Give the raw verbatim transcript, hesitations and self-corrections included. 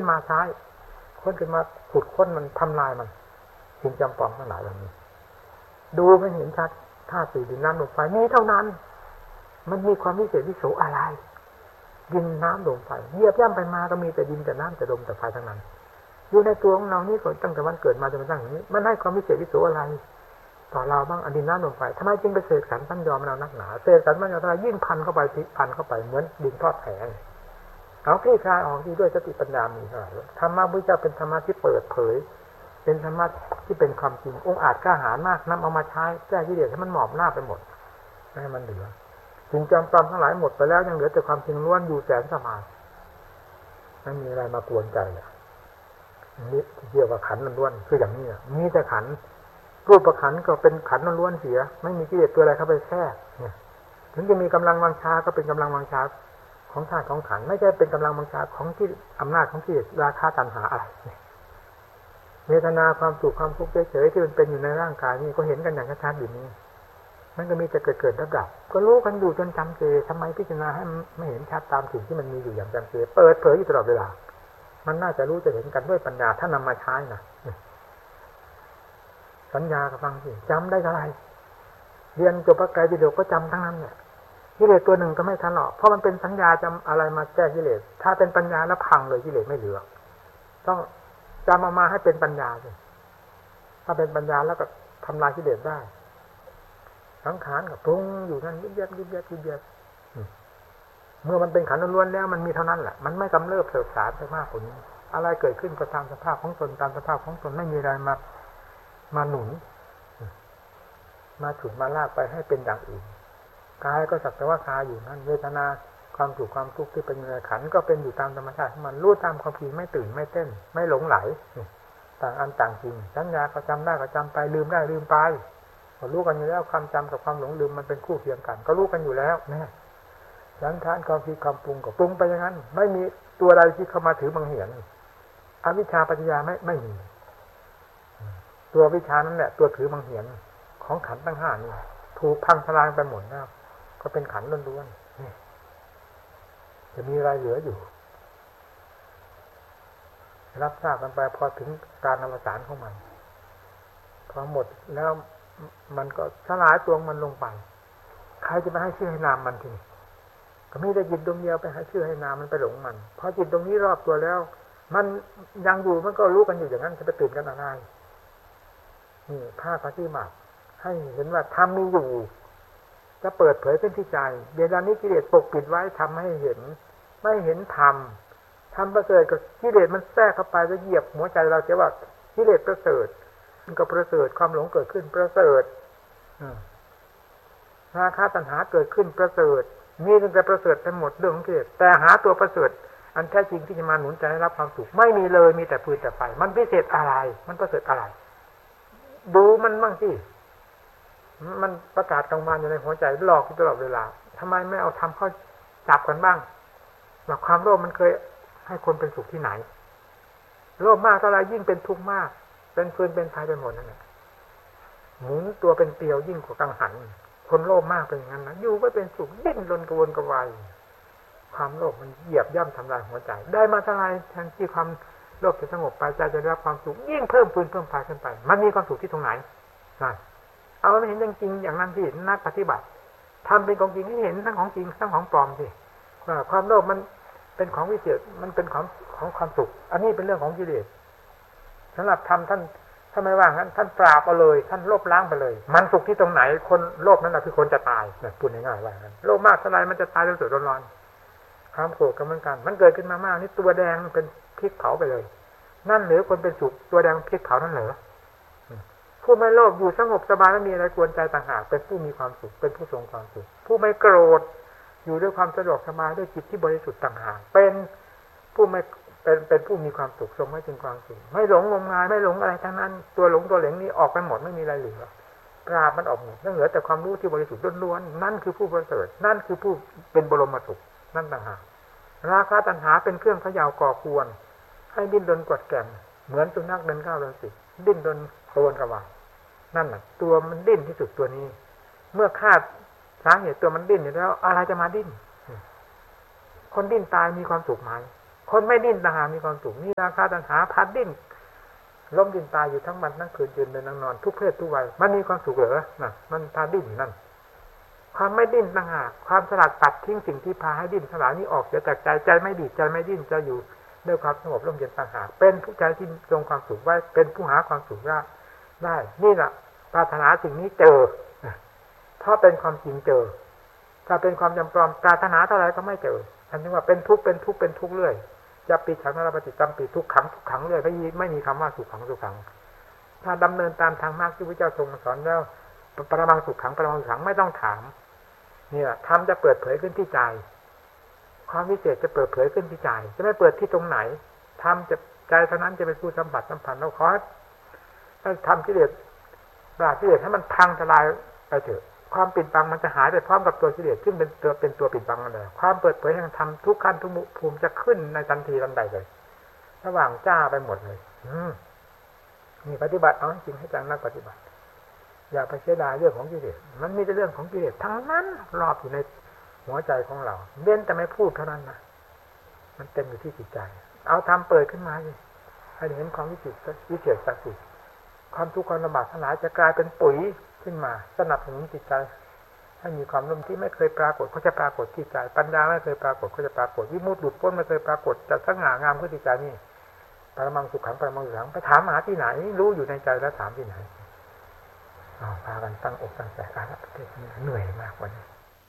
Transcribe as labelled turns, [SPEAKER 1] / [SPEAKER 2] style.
[SPEAKER 1] มาใช้ค้นขึ้นมาขุดค้นมันทำลายมันสิ่งจำปองทั้งหลายเหล่านี้ดูไม่เห็นชัดธาตุสี่ดินน้ำลมไฟมีเท่านั้นมันมีความวิเศษวิโสอะไรดินน้ำลมไฟเหยียบย่ำไปมาก็มีแต่ดินแต่น้ำแต่ลมแต่ไฟทั้งนั้นอยู่ในตัวของเรานี่ก็ตั้งแต่วันเกิดมาจนมาตั้งอย่างนี้มันให้ความวิเศษวิโสอะไรต่อเราบ้างอดินน้ำลมไฟทำไมจึงไปเสกสรรตั้งยอมเรานักหนาเสกสรรมันอะไรยิ่งพันเข้าไปพันเข้าไปเหมือนดินทอดแข็งเอาคลี่คลายออกที่ด้วยสติปัญญามีเท่าไหร่ธรรมะพุทธเจ้าเป็นธรรมะที่เปิดเผยเป็นธรรมะที่เป็นความจริงองค์อาจกล้าหาญมากนำเอามาใช้แก้กิเลสให้มันหมอบหน้าไปหมดไม่ให้มันเหลือสิ่งจำปำทั้งหลายหมดไปแล้วยังเหลือแต่ความจริงล้วนอยู่แสนสบายไม่มีอะไรมากวนใจเลยนี่ที่เรียกว่าขันล้วนคืออย่างนี้มีแต่ขันรูปประขันก็เป็นขันล้วนเสียไม่มีกิเลสตัวอะไรเข้าไปแทรกเนี่ยถึงจะมีกำลังวังชาก็เป็นกำลังวังชาของธาตุของขันไม่ใช่เป็นกำลังวังชาของที่อำนาจของกิเลสราคะตัณหาอะไรเวทนาความสุขความทุกข์เฉยๆที่มันเป็นอยู่ในร่างกายนี่ก็เห็นกันอย่างชัดๆอยู่นี้มันก็มีแต่เกิดเกิดดับดับก็รู้กันอยู่จนจำเจทำไมพิจารณาให้ไม่เห็นชัดตามสิ่งที่มันมีอยู่อย่างจำเจเปิดเผยอยู่ตลอดเวลามันน่าจะรู้จะเห็นกันด้วยปัญญาถ้านำมาใช้นะสัญญาก็ฟังสิจำได้เท่าไหร่เรียนจบพระไตรปิฎกก็จำทั้งนั้นเนี่ยกิเลสตัวหนึ่งก็ไม่ทันหรอกเพราะมันเป็นสัญญาจำอะไรมาแก้กิเลสถ้าเป็นปัญญาแล้วพังเลยกิเลสไม่เหลือต้องจำเอามาให้เป็นปัญญาสิถ้าเป็นปัญญาแล้วก็ทำลายกิเลสได้สังขารกับปรุงอยู่นั่นยิบยับยิบยับยิบยับเมื่อมันเป็นขันธ์ล้วนแล้วมันมีเท่านั้นแหละมันไม่กำเริบเสบสารไปมากกว่านี้อะไรเกิดขึ้นก็ตามสภาพของตนตามสภาพของตนไม่มีอะไรมามาหนุนมาฉุดมาลากไปให้เป็นอย่างอื่นกายก็สักแต่ว่ากายอยู่นั่นเวทนาความสุขความทุกข์ที่เป็นในขันธ์ก็เป็นอยู่ตามธรรมชาติของมันรู้ตามความจริงไม่ตื่นไม่เต้นไม่หลงไหลต่างอันต่างจริงสัญญาก็จำได้ก็จำไปลืมได้ลืมไปก็รู้กันอยู่แล้วความจำกับความหลงลืมมันเป็นคู่เคียงกันก็รู้กันอยู่แล้วนะสังขารความคิดความปรุงก็ปรุงไปอย่างนั้นไม่มีตัวใดที่เข้ามาถือบังเหียนอวิชชาปัญญาไม่ไม่มีตัววิชานั่นแหละตัวถือบังเหียนของขันธ์ทั้งห้านี่ถูกพังทลายไปหมดแล้วก็เป็นขันธ์ล้วนๆจะมีอะไรเหลืออยู่รับทราบกันไปพอถึงการอวสานของมันพอหมดแล้วมันก็สลายตัวมันลงไปใครจะไปให้ชื่อให้นามมันทีนี้ก็มีแต่จิตดวงเดียวไปให้ชื่อให้นามมันไปหลงมันพอจิตตรงนี้รอบตัวแล้วมันยังอยู่มันก็รู้กันอยู่อย่างนั้นจะไปตื่นกันอะไรนี่ภาคปฏิบัติให้เห็นว่าธรรมมีอยู่จะเปิดเผยขึ้นที่ใจเวลานี้กิเลสปกปิดไว้ทำให้เห็นไม่เห็นธรรมธรรมประเสริฐกับกิเลสมันแทรกเข้าไปแล้วเหยียบหัวใจเราเสียว่ากิเลสประเสริฐมันก็ประเสริฐความหลงเกิดขึ้นประเสริฐราคะตัณหาเกิดขึ้นประเสริฐมีตั้งแต่ประเสริฐไปหมดเรื่องของกิเลสแต่หาตัวประเสริฐอันแท้จริงที่จะมาหนุนใจให้รับความสุขไม่มีเลยมีแต่ฟืนแต่ไฟมันพิเศษอะไรมันประเสริฐอะไรดูมันบ้างสิมันประกาศกลางวันอยู่ในหัวใจหลอกตลอดเวลาทำไมไม่เอาทำเข้าจับกันบ้างว่าความโลภมันเคยให้คนเป็นสุขที่ไหนโลภมากเท่าไรยิ่งเป็นทุกข์มากเป็นฟืนเป็นไฟไปหมดนั่นแหละหมุนตัวเป็นเปลียวยิ่งกว่ากังหันคนโลภมากเป็นอย่างนั้นนะอยู่ไม่เป็นสุขดิ้นรนกระวนกระวายความโลภมันเหยียบย่ำทำลายหัวใจได้มาเท่าไรแทนที่ความโลภจะสงบไปใจจะได้รับความสุขยิ่งเพิ่มฟืนเพิ่มไฟขึ้นไปมันมีความสุขที่ตรงไหนนั่นเอาไม่เห็นจริงๆอย่างนั้นที่นักปฏิบัติทำเป็นของจริงที่เห็นทั้งของจริงทั้งของปลอมสิว่าความโลภมันเป็นของวิเศษมันเป็นของของความสุขอันนี้เป็นเรื่องของกิเลสสำหรับธรรมท่านถ้าไม่ว่างั้นท่านปราบเอาเลยท่านลบล้างไปเลยมันสุขที่ตรงไหนคนโลภนั่นแหละคือคนจะตายเนี่ยพูดง่ายๆว่างั้นโลภมากเท่าไรมันจะตายด้วยร้อนๆความโกรธก็เหมือนกันมันเกิดขึ้นมามากนี่ตัวแดงเป็นพริกเผาไปเลยนั่นหรือคนเป็นสุขตัวแดงพริกเผานั่นเหรอผู้ไม่โลภอยู่สงบสบายไม่มีอะไรกวนใจต่างหากเป็นผู้มีความสุขเป็นผู้ทรงความสุขผู้ไม่โกรธอยู่ด้วยความสะดวกสบายด้วยจิตที่บริสุทธิ์ต่างหากเป็นผู้ไม่เป็นเป็นผู้มีความสุขทรงไว้ถึงความสุขไม่หลงงมงายไม่หลงอะไรทั้งนั้นตัวหลงตัวเหลงนี้ออกไปหมดไม่มีอะไรเหลือปราบมันออกหมดเหลือแต่ความรู้ที่บริสุทธิ์ล้วนๆนั่นคือผู้ประเสริฐนั่นคือผู้เป็นบรมสุขนั่นต่างหากราคะตัณหาเป็นเครื่องเขย่าก่อกวนให้ดิ้นรนกวดแก่งเหมือนสุนัขเดินก้าวเดินสิดิ้นรนกระวนกระวายนั่นน่ะตัวมันดิ้นที่สุดตัวนี้เมื่อคาดสาเหตุตัวมันดิ้นอยู่แล้วอะไรจะมาดิ้นคนดิ้นตายมีความสุขไหมคนไม่ดิ้นต่างหากมีความสุขนี่ราคาตัณหาพัดดิ้นล้มดินตายอยู่ทั้งวันทั้งคืนยืนเดินนั่งนอนทุกเพศทุกวัยมันมีความสุขเหรอน่ะมันพาดิ้นนั่นความไม่ดิ้นต่างหากความสลัดตัดทิ้งสิ่งที่พาให้ดิ้นสลายนี้ออกเสียจากใจใจไม่ดีใจไม่ดิ้นจะอยู่ด้วยความสงบร่มเย็นต่างหากเป็นผู้ใจที่ทรงความสุขไว้เป็นผู้หาความสุขได้ได้นี่แหละปรารถนาสิ่งนี้เจอเพราะเป็นความจริงเจอถ้าเป็นความจำปลอมปรารถนาเท่าไรก็ไม่เจออันนี้ว่าเป็นทุกข์เป็นทุกข์เป็นทุกข์เรื่อยจะปิดขังนรปฏิจำปิดทุกขังทุกขังเรื่อยไม่มีไม่มีคำว่าสุขขังสุขขังถ้าดำเนินตามทางมรรคที่พระเจ้าทรงสอนแล้วปรมังสุขขังปรมังสุขขังไม่ต้องถามเนี่ยธรรมจะเปิดเผยขึ้นที่ใจความวิเศษจะเปิดเผยขึ้นที่ใจจะไม่เปิดที่ตรงไหนธรรมจะใจเท่านั้นจะเป็นผู้สัมผัสสัมพันธ์เราขอให้ทำกิเลสปราบกิเลสให้มันพังทลายไปเถอะความปิดบังมันจะหายไปพร้อมกับตัวกิเลสซึ่งเป็นตัวเป็นตัวปิดบังนั่นแหละความเปิดเผยแห่งธรรมทุกขั้นทุกภูมิจะขึ้นในทันทีทันใดเลยระหว่างจ้าไปหมดเลยอืมนี่ปฏิบัติเอาจริงให้จังนักปฏิบัติอย่าไปเสียดายเรื่องของกิเลสมันมีแต่เรื่องของกิเลสทั้งนั้นรอบอยู่ในหัวใจของเราเว้นแต่ไม่พูดเท่านั้นนะมันเต็มอยู่ที่จิตใจเอาธรรมเปิดขึ้นมาสิให้เห็นความวิจิตรวิเศษศักดิ์สิทธิ์ความทุกข์ความลำบากทั้งหลายจะกลายเป็นปุ๋ยขึ้นมาสนับสนุนจิตใจให้มีความร่มที่ไม่เคยปรากฏก็จะปรากฏที่ใจปัญญาไม่เคยปรากฏก็จะปรากฏวิมุตติหลุดพ้นไม่เคยปรากฏจะสง่างามขึ้นที่ใจนี่ปรมังสุขขังปรมังสุขขังไปถามหาที่ไหนรู้อยู่ในใจแล้วถามที่ไหนพากันตั้งอกตั้งใจอ่านประเทศนี้เหนื่อยมากวันนี้